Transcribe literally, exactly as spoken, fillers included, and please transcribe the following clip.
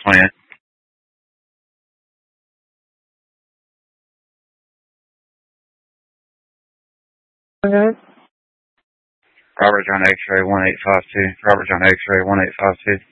twentieth. Okay. Robert John X-ray one eight five two. Robert John X-ray one eight five two.